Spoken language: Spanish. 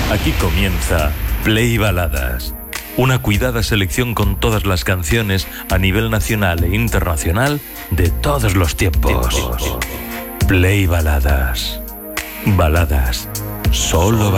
Aquí comienza Play Baladas, una cuidada selección con todas las canciones a nivel nacional e internacional de todos los tiempos. Play Baladas. Baladas. Solo